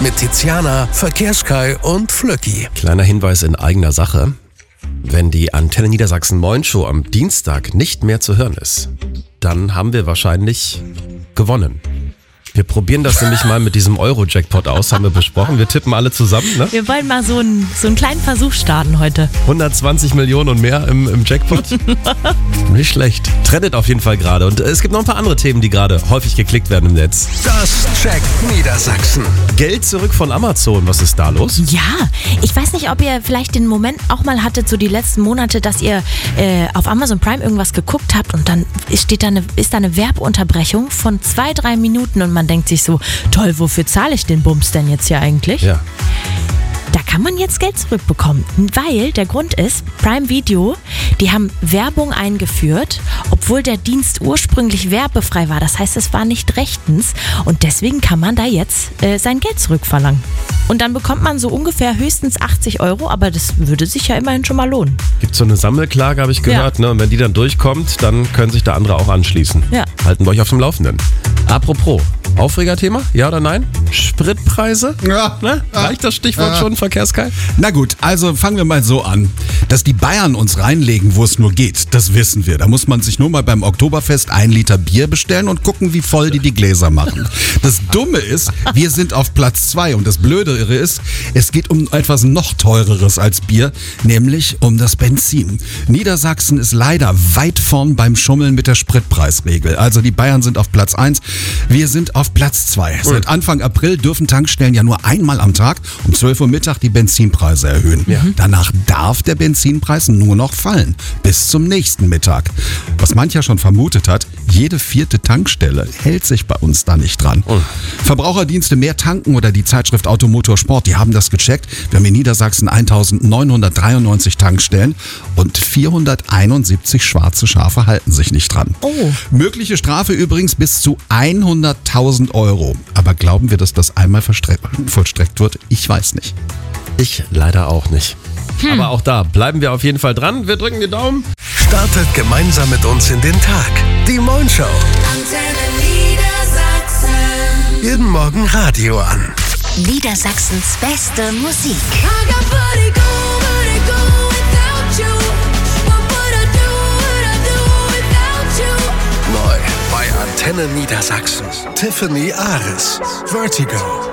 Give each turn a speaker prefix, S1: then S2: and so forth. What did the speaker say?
S1: Mit Tiziana, Verkehrskai und Flöcki.
S2: Kleiner Hinweis in eigener Sache. Wenn die Antenne Niedersachsen Moin Show am Dienstag nicht mehr zu hören ist, dann haben wir wahrscheinlich gewonnen. Wir probieren das nämlich mal mit diesem Euro-Jackpot aus, haben wir besprochen. Wir tippen alle zusammen, ne?
S3: Wir wollen mal so einen kleinen Versuch starten heute.
S2: 120 Millionen und mehr im Jackpot. Nicht schlecht. Trendet auf jeden Fall gerade. Und es gibt noch ein paar andere Themen, die gerade häufig geklickt werden im Netz.
S1: Das checkt Niedersachsen.
S2: Geld zurück von Amazon. Was ist da los?
S3: Ja, ich weiß nicht, ob ihr vielleicht den Moment auch mal hattet, so die letzten Monate, dass ihr auf Amazon Prime irgendwas geguckt habt und dann ist da eine Werbeunterbrechung von 2-3 Minuten und man denkt sich so, toll, wofür zahle ich den Bums denn jetzt hier eigentlich?
S2: Ja.
S3: Da kann man jetzt Geld zurückbekommen, weil der Grund ist, Prime Video, die haben Werbung eingeführt, obwohl der Dienst ursprünglich werbefrei war. Das heißt, es war nicht rechtens und deswegen kann man da jetzt sein Geld zurückverlangen. Und dann bekommt man so ungefähr höchstens 80 €, aber das würde sich ja immerhin schon mal lohnen.
S2: Gibt so eine Sammelklage, habe ich gehört, ne? Und wenn die dann durchkommt, dann können sich da andere auch anschließen.
S3: Ja.
S2: Halten wir euch auf dem Laufenden. Apropos, Aufregerthema? Ja oder nein? Spritpreise?
S4: Ja.
S2: Ne? Reicht das Stichwort schon, Verkehrskai?
S4: Na gut, also fangen wir mal so an. Dass die Bayern uns reinlegen, wo es nur geht, das wissen wir. Da muss man sich nur mal beim Oktoberfest 1 Liter Bier bestellen und gucken, wie voll die Gläser machen. Das Dumme ist, wir sind auf Platz 2 und das Blödere ist, es geht um etwas noch teureres als Bier, nämlich um das Benzin. Niedersachsen ist leider weit vorn beim Schummeln mit der Spritpreisregel. Also die Bayern sind auf Platz 1, wir sind auf Platz 2. Seit Anfang April dürfen Tankstellen ja nur einmal am Tag um 12 Uhr Mittag die Benzinpreise erhöhen. Ja. Danach darf der Benzinpreis nur noch fallen, bis zum nächsten Mittag. Was mancher schon vermutet hat, jede 4. Tankstelle hält sich bei uns da nicht dran. Verbraucherdienste Mehr tanken oder die Zeitschrift Automotor Sport, die haben das gecheckt. Wir haben in Niedersachsen 1993 Tankstellen und 471 schwarze Schafe halten sich nicht dran.
S3: Oh.
S4: Mögliche Strafe übrigens bis zu 100.000 €. Aber glauben wir, dass das einmal vollstreckt wird? Ich weiß nicht.
S2: Ich leider auch nicht. Aber auch da bleiben wir auf jeden Fall dran. Wir drücken die Daumen.
S1: Startet gemeinsam mit uns in den Tag. Die Moin Show.
S5: Antenne Niedersachsen.
S1: Jeden Morgen Radio an.
S5: Niedersachsens beste Musik.
S1: Neu bei Antenne Niedersachsen. Tiffany Ares. Vertigo.